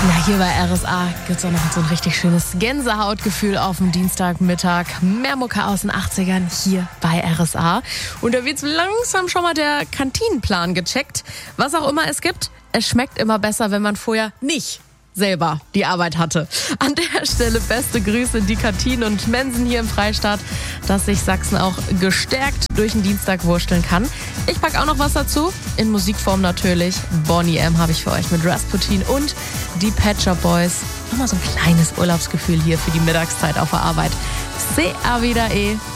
Ja, hier bei RSA gibt es auch noch so ein richtig schönes Gänsehautgefühl auf dem Dienstagmittag. Mehr Mucke aus den 80ern hier bei RSA. Und da wird langsam schon mal der Kantinenplan gecheckt. Was auch immer es gibt, es schmeckt immer besser, wenn man vorher nicht selber die Arbeit hatte. An der Stelle beste Grüße in die Kantinen und Mensen hier im Freistaat, dass sich Sachsen auch gestärkt durch den Dienstag wursteln kann. Ich packe auch noch was dazu, in Musikform natürlich. Boney M. habe ich für euch mit Rasputin und die Pet Shop Boys. Nochmal so ein kleines Urlaubsgefühl hier für die Mittagszeit auf der Arbeit. C'est a wieder